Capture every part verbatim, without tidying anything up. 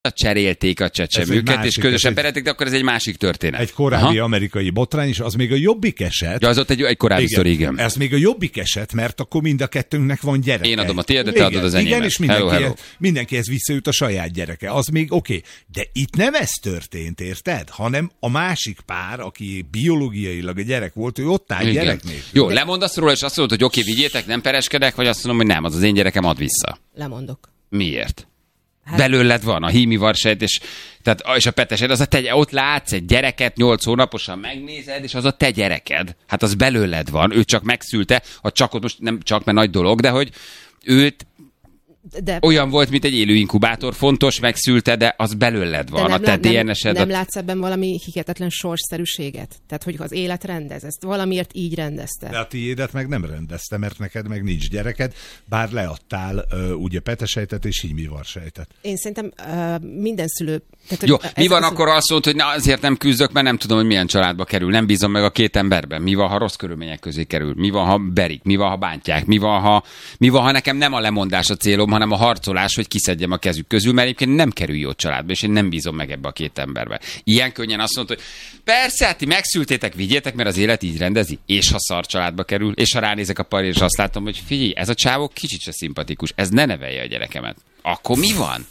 cserélték a csecsemőket, és közösen perették, de akkor ez egy másik történet. Egy korábbi Aha. amerikai botrány, és az még a jobbik eset. Ja, az ott egy, egy korábbi igen, sztori, igen. Ez még a jobbik eset, mert akkor mind a kettőnknek van gyereke. Én adom a tiédet, te adod az enyémet. Igen, és mindenkihez, hello, hello. mindenkihez visszajut a saját gyereke. Az még oké. Okay. De itt nem ez történt, érted? Hanem a másik pár, aki biológiailag a gyerek volt, ő ott áll gyerek nélkül. Jó, lemondasz róla, és azt mondod, hogy oké, okay, vigyétek, nem pereskedek, vagy azt mondom, hogy nem, az az én gyerekem, ad vissza. Lemondok. Miért? Hát... Belőled van a hímivarsejt, és, tehát, és a petesed, az a te, ott látsz egy gyereket, nyolc hónaposan megnézed, és az a te gyereked. Hát az belőled van, ő csak megszülte, a csakot most nem csak, mert nagy dolog, de hogy őt de... olyan volt, mint egy élő inkubátor, fontos, megszülte, de az belőled van, nem, a te nem, dé en es-ed. Nem, nem látsz ebben valami hihetetlen sorsszerűséget? Tehát, hogy az élet rendez, ezt valamiért így rendezte. De a tiédet meg nem rendezte, mert neked meg nincs gyereked, bár leadtál uh, ugye petesejtet és hímivarsejtet. Én szerintem uh, minden szülő... Tehát, Jó, mi van akkor azt mondod, hogy na, azért nem küzdök, mert nem tudom, hogy milyen családba kerül. Nem bízom meg a két emberben. Mi van, ha rossz körülmények közé kerül? Mi van, ha berik? Mi van, ha bántják? Mi van, ha, mi van, ha nekem nem a lemondás a célom, hanem a harcolás, hogy kiszedjem a kezük közül, mert egyébként nem kerül jó családba, és én nem bízom meg ebbe a két emberbe. Ilyen könnyen azt mondta, hogy persze, hát ti megszültétek, vigyétek, mert az élet így rendezi, és ha szar családba kerül, és ha ránézek a parra, és azt látom, hogy figyelj, ez a csávó kicsit se szimpatikus, ez ne nevelje a gyerekemet. Akkor mi van?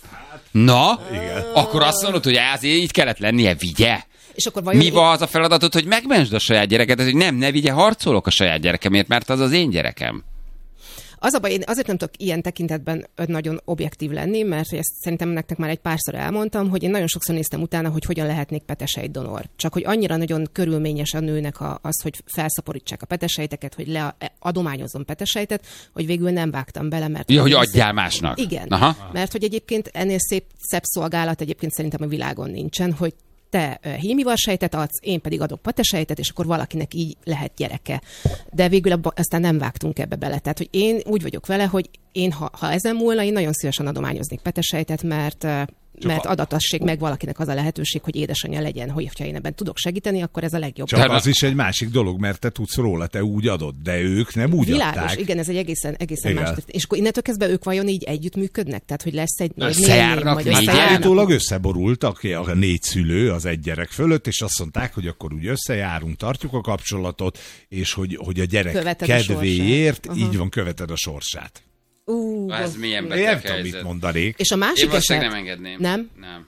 Na, igen. Akkor azt mondod, hogy azért így kellett lennie, vigye. És akkor vajon mi van az a feladatod, hogy megmentsd a saját gyereket, hogy nem, ne vigye, harcolok a saját gyerekemért, mert az az én gyerekem. Az a baj, én azért nem tudok ilyen tekintetben nagyon objektív lenni, mert ezt szerintem nektek már egy párszor elmondtam, hogy én nagyon sokszor néztem utána, hogy hogyan lehetnék petesejtdonor. Csak hogy annyira nagyon körülményes a nőnek az, hogy felszaporítsák a petesejteket, hogy leadományozzon petesejtet, hogy végül nem vágtam bele, mert... Ja, hogy adjál szép... másnak. Igen, Aha. Mert hogy egyébként ennél szép, szebb szolgálat egyébként szerintem a világon nincsen, hogy te hímivarsejtet adsz, én pedig adok petesejtet, és akkor valakinek így lehet gyereke. De végül abba, aztán nem vágtunk ebbe bele. Tehát, hogy én úgy vagyok vele, hogy én, ha, ha ezen múlna, én nagyon szívesen adományoznék petesejtet, mert... mert adatassék meg valakinek az a lehetőség, hogy édesanyja legyen, hogy ha én ebben tudok segíteni, akkor ez a legjobb. Csak az is egy másik dolog, mert te tudsz róla, te úgy adod, de ők nem úgy Világos, adták. Igen, ez egy egészen, egészen más. És akkor innentől kezdve ők vajon így együttműködnek? Tehát, hogy lesz egy... Összejárnak, négy, állítólag összeborultak a négy szülő az egy gyerek fölött, és azt mondták, hogy akkor úgy összejárunk, tartjuk a kapcsolatot, és hogy, hogy a gyerek követed kedvéért, a így van, követed a sorsát. Uh, ez milyen beteg helyzet. Értem, mit mondanék. És a másik Én eset... nem engedném. Nem? Nem.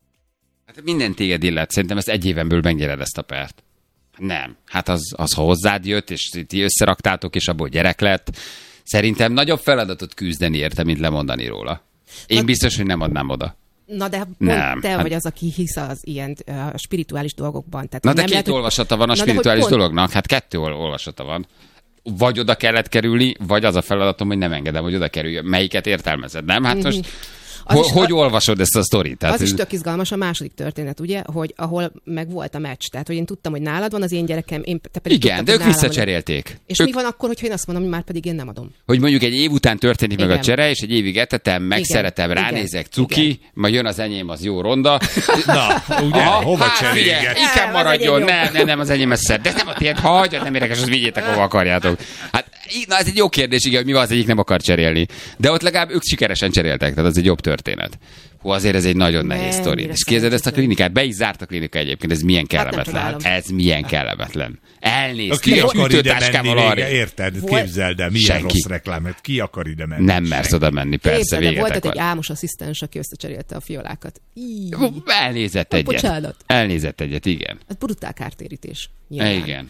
Hát minden téged illet. Szerintem ezt egy éven belül megnyered ezt a pert. Nem. Hát az, az ha hozzád jött, és ti összeraktátok, és abból gyerek lett. Szerintem nagyobb feladatot küzdeni érte, mint lemondani róla. Én Na, biztos, hogy nem adnám oda. Na de nem. te hát... vagy az, aki hisz az ilyen uh, spirituális dolgokban. Tehát Na de nem két lehet, hogy... olvasata van a Na, spirituális pont... dolognak. Hát kettő olvasata van. Vagy oda kellett kerülni, vagy az a feladatom, hogy nem engedem, hogy oda kerüljön. Melyiket értelmezed, nem? Hát most ho- hogy a... olvasod ezt a sztorit? Tehát az is tök izgalmas a második történet, ugye, hogy ahol meg volt a meccs. Tehát, hogy én tudtam, hogy nálad van az én gyerekem, én te pedig igen, tudtam, de ők visszacserélték. Vagy... És ők... mi van akkor, hogyha én azt mondom, hogy már pedig én nem adom? Hogy mondjuk egy év után történik igen. meg a csere, és egy évig etetem, megszeretem, igen. ránézek, cuki, igen. majd jön az enyém, az jó ronda. Na, ugye, Aha, hova hát, cserélget? Inkább maradjon, nem, nem, nem, az enyém ez szed. De ez nem a tiéd, hagyjad, nem érdekes, azt vigyétek, hova akarjátok. Hát, na, ez egy jó kérdés, igen, hogy mi van, az egyik nem akar cserélni. De ott legalább ők sikeresen cseréltek, tehát az egy jobb történet. Hú, azért ez egy nagyon nehéz sztori. És képzeld ezt a klinikát, be is zárt a klinika egyébként, ez milyen kellemetlen. Hát ez milyen kellemetlen. Elnéz ki a hűtőtáskával arra. Érted, képzeld el, milyen senki. Rossz reklámet, ki akar ide menni. Nem mersz oda menni, persze, végetek van. Volt egy álmos asszisztens, aki összecserélte a fiolákat. Így. Elnézett egyet. Bocsánat. Elnézett egyet, igen. Ez brutál kártérítés. Nyilván. Igen.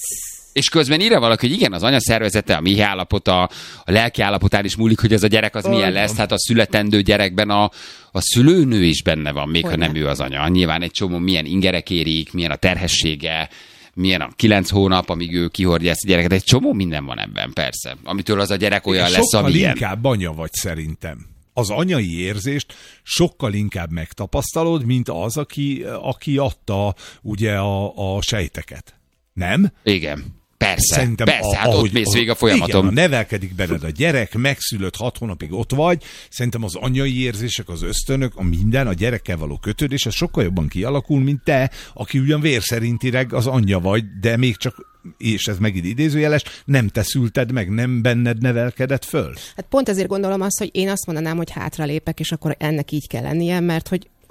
És közben írja valaki, hogy igen, az anyaszervezete, a mi állapota, a lelki állapotán is múlik, hogy ez a gyerek az oh, milyen lesz. Hát a születendő gyerekben a, a szülőnő is benne van, még hogy ha nem ő az anya. Nyilván egy csomó milyen ingerek érik, milyen a terhessége, milyen a kilenc hónap, amíg ő kihordja ezt a gyereket. Egy csomó minden van ebben, persze. Amitől az a gyerek olyan sokkal lesz, amilyen. Sokkal inkább anya vagy szerintem. Az anyai érzést sokkal inkább megtapasztalod, mint az, aki, aki adta ugye a, a sejteket. Nem? Igen. Persze, Szerintem persze, a, hát ahogy, ott mész végig a folyamaton. Igen, nevelkedik benned a gyerek, megszülött hat hónapig ott vagy, szerintem az anyai érzések, az ösztönök, a minden, a gyerekkel való kötődés, az sokkal jobban kialakul, mint te, aki ugyan vérszerintileg az anyja vagy, de még csak, és ez megint idézőjeles, nem te szülted meg, nem benned nevelkedett föl. Hát pont ezért gondolom azt, hogy én azt mondanám, hogy hátralépek, és akkor ennek így kell lennie, mert hogy